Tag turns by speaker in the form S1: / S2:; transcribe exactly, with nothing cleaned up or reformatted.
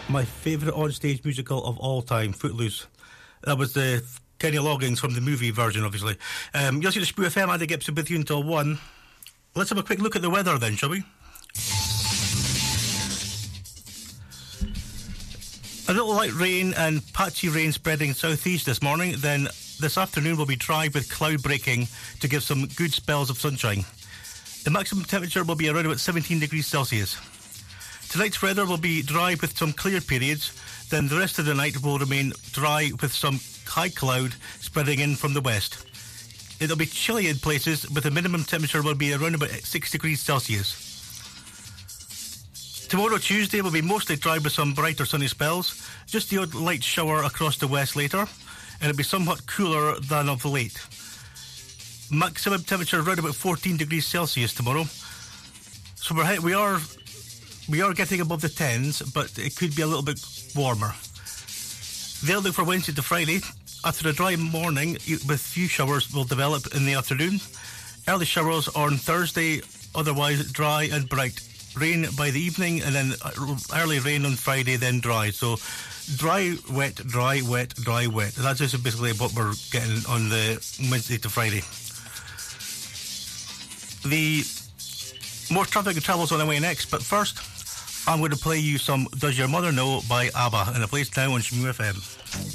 S1: My favourite on-stage musical of all time, Footloose. That was the Kenny Loggins from the movie version, obviously. Um, you'll see the Spoo F M, Andy Gibson with you until one. Let's have a quick look at the weather then, shall we? A little light rain and patchy rain spreading southeast this morning. Then this afternoon will be dry with cloud breaking to give some good spells of sunshine. The maximum temperature will be around about seventeen degrees Celsius. Tonight's weather will be dry with some clear periods. Then the rest of the night will remain dry with some high cloud spreading in from the west. It'll be chilly in places, with the minimum temperature will be around about six degrees Celsius. Tomorrow, Tuesday, will be mostly dry with some brighter sunny spells. Just the odd light shower across the west later. And it'll be somewhat cooler than of late. Maximum temperature around about fourteen degrees Celsius tomorrow. So we're, we are we are getting above the tens, but it could be a little bit warmer. The outlook for Wednesday to Friday. After a dry morning, with few showers will develop in the afternoon. Early showers on Thursday, otherwise dry and bright. Rain by the evening, and then early rain on Friday, then dry. So dry, wet, dry, wet, dry, wet. That's just basically what we're getting on the Wednesday to Friday. The more traffic travels on the way next, but first, I'm going to play you some Does Your Mother Know by ABBA, and it plays now on Shmoo F M.